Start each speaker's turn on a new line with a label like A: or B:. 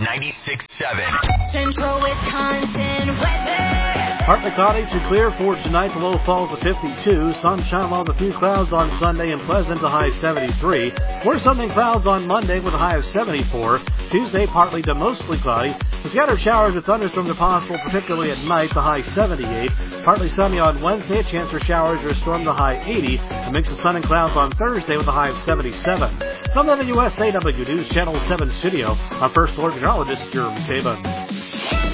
A: 96.7.
B: Central Wisconsin weather.
C: Partly cloudy to clear for tonight. The low falls to 52. Sunshine along with a few clouds on Sunday and pleasant, a high 73. More sunny clouds on Monday with a high of 74. Tuesday, partly to mostly cloudy. The scattered showers with thunderstorms are possible, particularly at night, the high 78. Partly sunny on Wednesday, a chance for showers or storm, the high 80. A mix of sun and clouds on Thursday with a high of 77. From the WSAW News Channel 7 studio, our first floor meteorologist, Jeremy Saban.